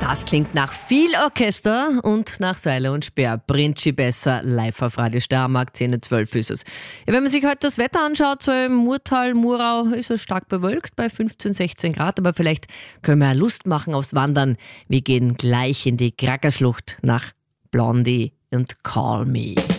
Das klingt nach viel Orchester und nach Seile und Speer. Brinci besser live auf Radio Steiermark, 10:12 ist es. Ja, wenn man sich heute das Wetter anschaut, so im Murtal, Murau, ist es stark bewölkt bei 15, 16 Grad. Aber vielleicht können wir ja Lust machen aufs Wandern. Wir gehen gleich in die Krackerschlucht nach Blondie und Call Me.